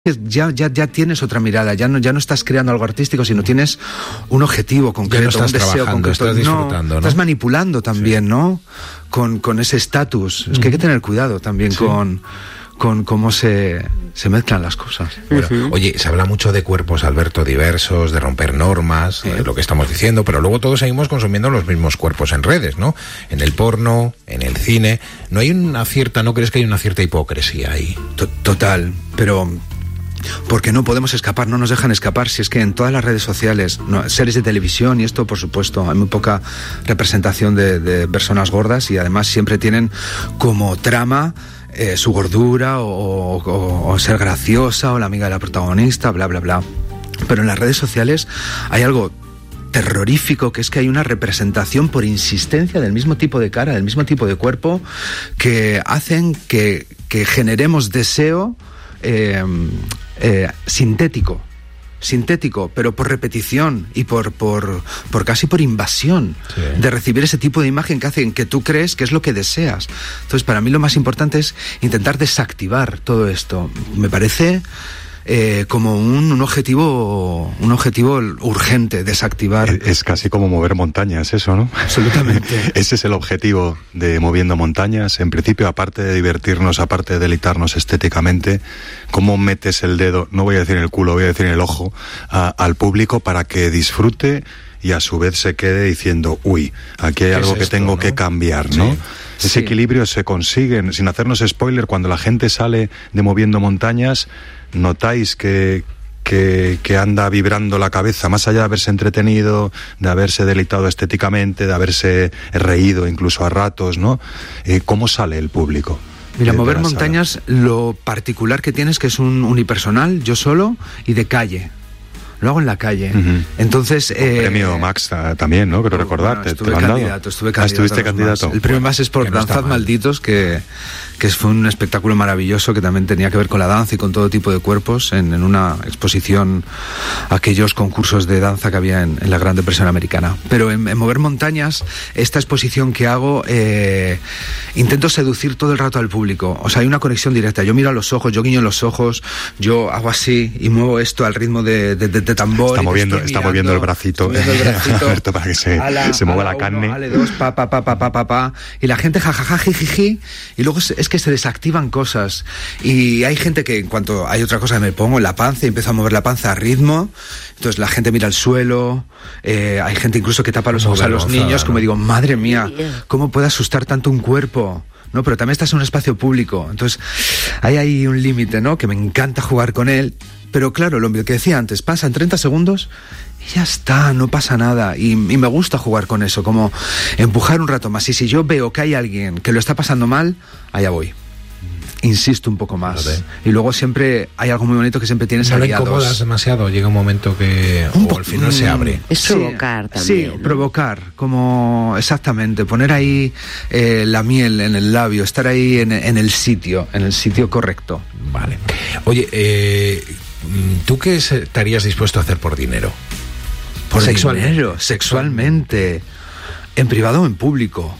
Ya tienes otra mirada, ya no estás creando algo artístico, sino tienes un objetivo concreto, ya no estás un deseo concreto. Estás disfrutando, ¿no? Estás manipulando también, sí, ¿no? Con ese estatus. Es que hay que tener cuidado también, sí, con cómo se mezclan las cosas. Bueno, oye, se habla mucho de cuerpos, Alberto, diversos, de romper normas, lo que estamos diciendo, pero luego todos seguimos consumiendo los mismos cuerpos en redes, ¿no? En el porno, en el cine. ¿No crees que hay una cierta hipocresía ahí? Total, pero... porque no podemos escapar, no nos dejan escapar. Si es que en todas las redes sociales, series de televisión y esto, por supuesto, hay muy poca representación de personas gordas, y además siempre tienen como trama su gordura o ser graciosa o la amiga de la protagonista, bla, bla, bla. Pero en las redes sociales hay algo terrorífico, que es que hay una representación por insistencia del mismo tipo de cara, del mismo tipo de cuerpo, que hacen que generemos deseo sintético, pero por repetición y por casi por invasión, sí, de recibir ese tipo de imagen que hacen que tú crees que es lo que deseas. Entonces, para mí lo más importante es intentar desactivar todo esto. Me parece como un objetivo urgente, desactivar. Es casi como mover montañas, eso, ¿no? Absolutamente. Ese es el objetivo de Moviendo Montañas. En principio, aparte de divertirnos, aparte de deleitarnos estéticamente, ¿cómo metes el dedo, no voy a decir en el culo, voy a decir en el ojo, al público para que disfrute y a su vez se quede diciendo, uy, aquí hay algo que tengo que cambiar, ¿no? Sí. Ese equilibrio se consigue, sin hacernos spoiler, cuando la gente sale de Moviendo Montañas. ¿Notáis que anda vibrando la cabeza, más allá de haberse entretenido, de haberse deleitado estéticamente, de haberse reído incluso a ratos, ¿no? ¿Cómo sale el público? Mira, Mover Montañas, lo particular que tiene es que es un unipersonal, yo solo, y de calle. Lo hago en la calle. Entonces... premio Max también, ¿no? Creo recordarte. Estuve candidato. ¿Estuviste candidato? El premio Max es por Danzad Malditos, que fue un espectáculo maravilloso que también tenía que ver con la danza y con todo tipo de cuerpos en una exposición, aquellos concursos de danza que había en la Gran Depresión Americana. Pero en Mover Montañas, esta exposición que hago, intento seducir todo el rato al público. O sea, hay una conexión directa. Yo miro a los ojos, yo guiño los ojos, yo hago así y muevo esto al ritmo de tambor. Está moviendo el bracito. Alberto, para que se mueva la carne. Ale dos, pa. Y la gente jajaja, jijiji. Y luego es que se desactivan cosas. Y hay gente que, en cuanto hay otra cosa que me pongo en la panza y empiezo a mover la panza a ritmo, entonces la gente mira al suelo. Hay gente incluso que tapa los ojos a los niños, como digo, madre mía, ¿cómo puede asustar tanto un cuerpo? No, pero también estás en un espacio público. Entonces hay ahí un límite, ¿no? Que me encanta jugar con él. Pero claro, lo que decía antes, pasa en 30 segundos y ya está, no pasa nada. Y me gusta jugar con eso, como empujar un rato más. Y si yo veo que hay alguien que lo está pasando mal, allá voy. Insisto un poco más. Vale. Y luego siempre hay algo muy bonito que siempre tienes aliados. No le incomodas demasiado, llega un momento que al final se abre. Es provocar también. Sí, ¿no? Provocar, como exactamente, poner ahí la miel en el labio, estar ahí en el sitio correcto. Vale. Oye, ¿tú qué estarías dispuesto a hacer por dinero? ¿Por dinero? Sexualmente. ¿En privado o en público?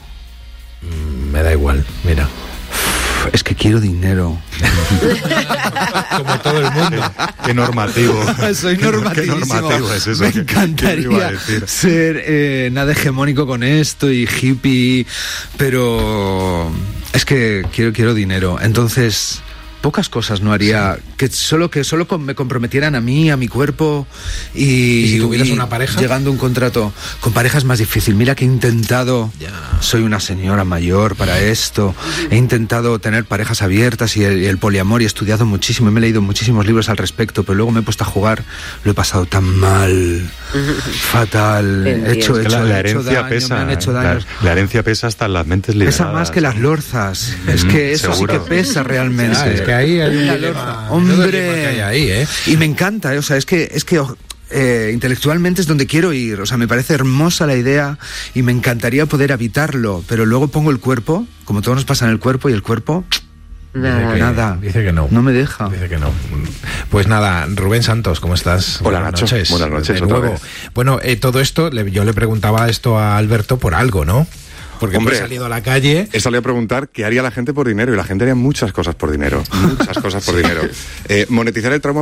Me da igual, mira. Es que quiero dinero. Como todo el mundo. Qué normativo. Soy normativísimo. Qué normativo es eso. Me encantaría ser nada hegemónico con esto y hippie, pero es que quiero dinero. Entonces, pocas cosas no haría, que solo me comprometieran a mí, a mi cuerpo. Y si tuvieras una pareja, llegando a un contrato con pareja es más difícil. Mira que he intentado, soy una señora mayor para esto, he intentado tener parejas abiertas y el poliamor, y he estudiado muchísimo y me he leído muchísimos libros al respecto, pero luego me he puesto a jugar, lo he pasado tan mal, fatal, he hecho la herencia daño, pesa, me han hecho daño. La herencia pesa hasta en las mentes liberadas. Pesa más que las lorzas, es que eso seguro. Sí que pesa realmente. Es que ahí hay un dilema, hombre, ahí, y me encanta, o sea, es que intelectualmente es donde quiero ir, o sea, me parece hermosa la idea y me encantaría poder habitarlo, pero luego pongo el cuerpo, como todo nos pasa en el cuerpo, y el cuerpo nada. Dice que no. No me deja. Dice que no. Pues nada, Rubén Santos, ¿cómo estás? Hola, Nacho. Buenas noches. De nuevo. Bueno, todo esto, yo le preguntaba esto a Alberto por algo, ¿no? Porque Hombre, he salido a la calle. He salido a preguntar qué haría la gente por dinero, y la gente haría muchas cosas por dinero. Muchas cosas por dinero. Monetizar el trauma